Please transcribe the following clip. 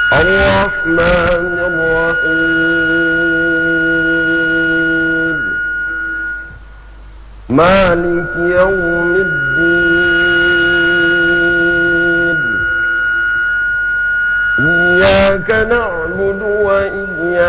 الرحمن الرحيم مالك يوم الدين إياك نعبد وإياك